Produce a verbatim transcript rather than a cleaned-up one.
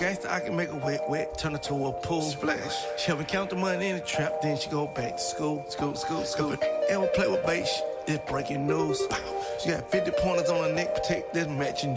gangster, I can make her wet, wet, turn her to a pool. Splash. She help me count the money in the trap, then she go back to school. School, school, school. Ever play with bait, it's breaking news. She got fifty pointers on her neck, protect this matching